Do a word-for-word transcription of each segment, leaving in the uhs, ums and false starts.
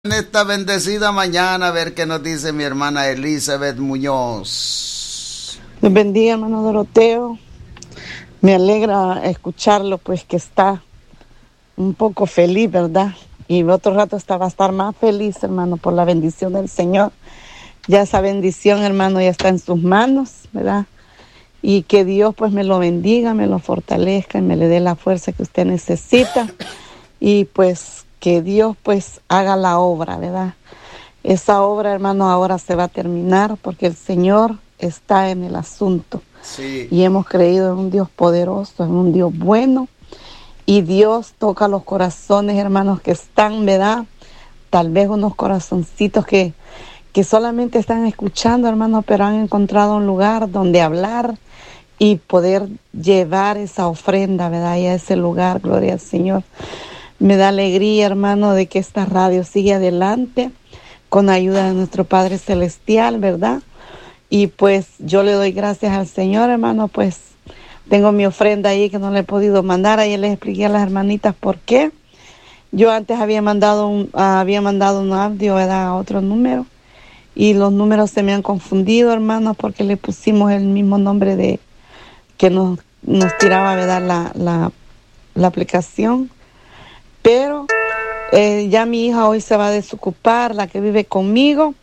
En esta bendecida mañana, a ver qué nos dice mi hermana Elizabeth Muñoz. Dios bendiga, hermano Doroteo. Me alegra escucharlo, pues que está un poco feliz, ¿verdad? Y otro rato está, va a estar más feliz, hermano, por la bendición del Señor. Ya esa bendición, hermano, ya está en sus manos, ¿verdad? Y que Dios, pues, me lo bendiga, me lo fortalezca y me le dé la fuerza que usted necesita. Y, pues, que Dios, pues, haga la obra, ¿verdad? Esa obra, hermano, ahora se va a terminar porque el Señor está en el asunto. Sí. Y hemos creído en un Dios poderoso, en un Dios bueno. Y Dios toca los corazones, hermanos, que están, ¿verdad? Tal vez unos corazoncitos que, que solamente están escuchando, hermanos, pero han encontrado un lugar donde hablar y poder llevar esa ofrenda, ¿verdad? Y a ese lugar, gloria al Señor. Me da alegría, hermano, de que esta radio siga adelante con ayuda de nuestro Padre Celestial, ¿verdad? Y pues yo le doy gracias al Señor, hermano, pues tengo mi ofrenda ahí que no le he podido mandar. Ayer les expliqué a las hermanitas por qué. Yo antes había mandado un, había mandado un audio, ¿verdad?, a otro número. Y los números se me han confundido, hermano, porque le pusimos el mismo nombre de que nos, nos tiraba, ¿verdad?, la, la, la aplicación. Pero eh, ya mi hija hoy se va a desocupar, la que vive conmigo,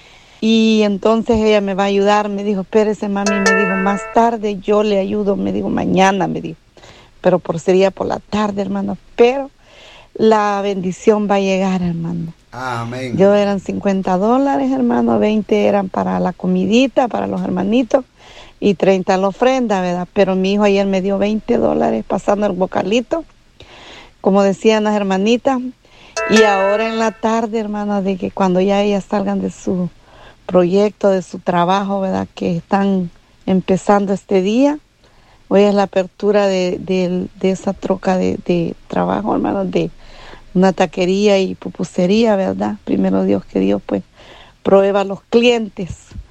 y entonces ella me va a ayudar. Me dijo, espérese, mami, me dijo, más tarde yo le ayudo, me dijo, mañana, me dijo, pero por sería por la tarde, hermano, pero la bendición va a llegar, hermano. Amén. Yo eran cincuenta dólares, hermano, veinte eran para la comidita, para los hermanitos, y treinta la ofrenda, ¿verdad? Pero mi hijo ayer me dio veinte dólares pasando el vocalito, como decían las hermanitas. Y ahora en la tarde, hermana, de que cuando ya ellas salgan de su proyecto, de su trabajo, ¿verdad?, que están empezando este día, hoy es la apertura de, de, de esa troca de, de trabajo, hermano, de una taquería y pupusería, ¿verdad? Primero Dios, que Dios pues prueba a los clientes,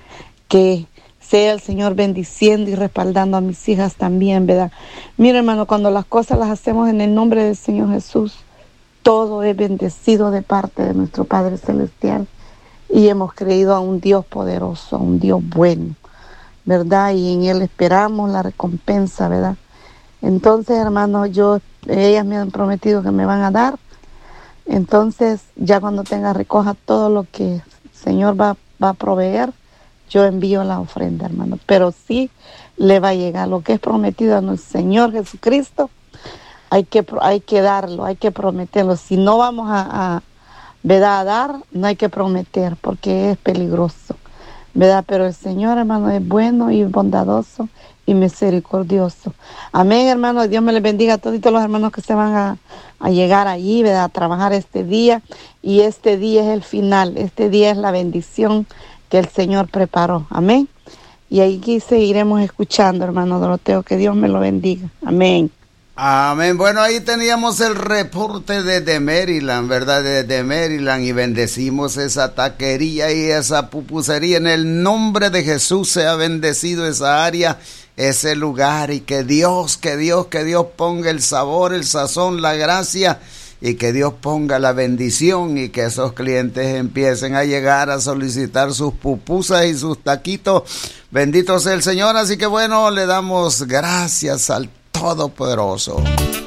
que sea el Señor bendiciendo y respaldando a mis hijas también, ¿verdad? Mira, hermano, cuando las cosas las hacemos en el nombre del Señor Jesús, todo es bendecido de parte de nuestro Padre Celestial. Y hemos creído a un Dios poderoso, a un Dios bueno, ¿verdad? Y en Él esperamos la recompensa, ¿verdad? Entonces, hermano, yo, ellas me han prometido que me van a dar. Entonces, ya cuando tenga, recoja todo lo que el Señor va, va a proveer, yo envío la ofrenda, hermano. Pero sí le va a llegar lo que es prometido a nuestro Señor Jesucristo. Hay que, hay que darlo, hay que prometerlo. Si no vamos a, a, ¿verdad?, a dar, no hay que prometer porque es peligroso, ¿verdad? Pero el Señor, hermano, es bueno y bondadoso y misericordioso. Amén, hermano. Dios me les bendiga a todos los hermanos que se van a, a llegar allí, ¿verdad?, a trabajar este día. Y este día es el final, este día es la bendición que el Señor preparó. Amén. Y aquí seguiremos escuchando, hermano Doroteo. Que Dios me lo bendiga. Amén. Amén. Bueno, ahí teníamos el reporte desde Maryland, ¿verdad? Desde Maryland, y bendecimos esa taquería y esa pupusería. En el nombre de Jesús sea bendecido esa área, ese lugar, y que Dios, que Dios, que Dios ponga el sabor, el sazón, la gracia, y que Dios ponga la bendición, y que esos clientes empiecen a llegar a solicitar sus pupusas y sus taquitos. Bendito sea el Señor. Así que bueno, le damos gracias al Todopoderoso.